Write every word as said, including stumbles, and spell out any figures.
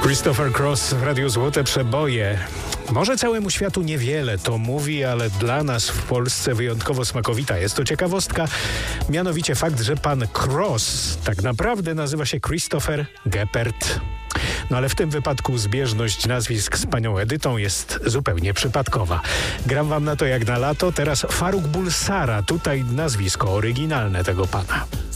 Christopher Cross w Radiu Złote Przeboje. Może całemu światu niewiele to mówi, ale dla nas w Polsce wyjątkowo smakowita jest to ciekawostka. Mianowicie fakt, że pan Cross tak naprawdę nazywa się Christopher Geppert. No ale w tym wypadku zbieżność nazwisk z panią Edytą jest zupełnie przypadkowa. Gram wam na to jak na lato. Teraz Faruk Bulsara. Tutaj nazwisko oryginalne tego pana.